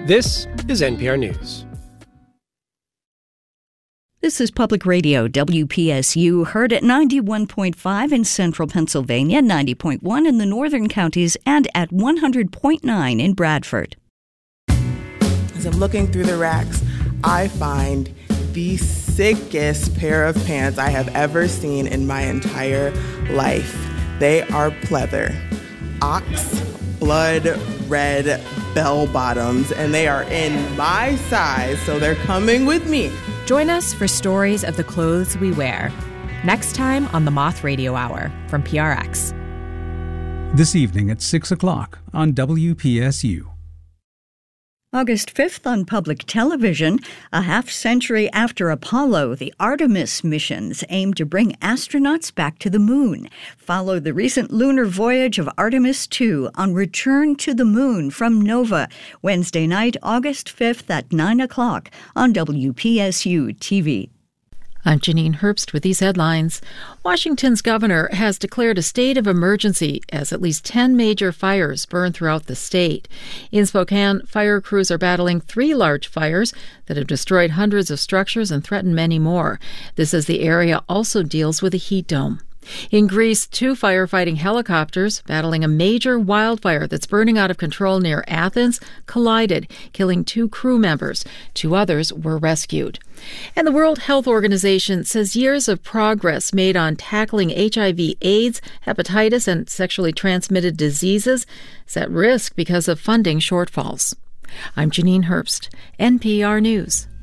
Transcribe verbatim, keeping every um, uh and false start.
This is N P R News. This is Public Radio, W P S U, heard at ninety-one point five in central Pennsylvania, ninety point one in the northern counties, and at one hundred point nine in Bradford. As I'm looking through the racks, I find the sickest pair of pants I have ever seen in my entire life. They are pleather, ox blood red bell bottoms, and they are in my size, so they're coming with me. Join us for stories of the clothes we wear. Next time on the Moth Radio Hour from P R X. This evening at six o'clock on W P S U. August fifth on public television, a half century after Apollo, the Artemis missions aim to bring astronauts back to the moon. Follow the recent lunar voyage of Artemis two on Return to the Moon from NOVA, Wednesday night, August fifth at nine o'clock on W P S U T V. I'm Janine Herbst with these headlines. Washington's governor has declared a state of emergency as at least ten major fires burn throughout the state. In Spokane, fire crews are battling three large fires that have destroyed hundreds of structures and threatened many more. This as the area also deals with a heat dome. In Greece, two firefighting helicopters battling a major wildfire that's burning out of control near Athens collided, killing two crew members. Two others were rescued. And the World Health Organization says years of progress made on tackling H I V AIDS, hepatitis, and sexually transmitted diseases is at risk because of funding shortfalls. I'm Janine Herbst, N P R News.